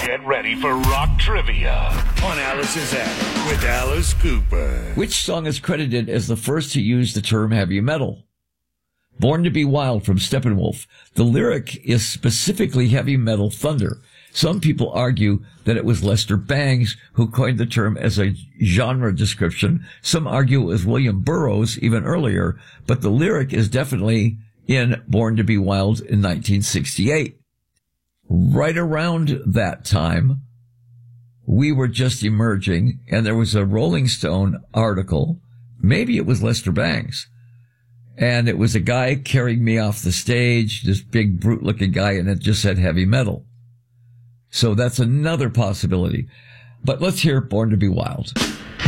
Get ready for rock trivia on Alice's Attic with Alice Cooper. Which song is credited as the first to use the term heavy metal? Born to Be Wild from Steppenwolf. The lyric is specifically heavy metal thunder. Some people argue that it was Lester Bangs who coined the term as a genre description. Some argue it was William Burroughs even earlier, but the lyric is definitely in Born to Be Wild in 1968. Right around that time, we were just emerging, and there was a Rolling Stone article. Maybe it was Lester Bangs. And it was a guy carrying me off the stage, this big brute-looking guy, and it just said heavy metal. So that's another possibility. But let's hear Born to Be Wild.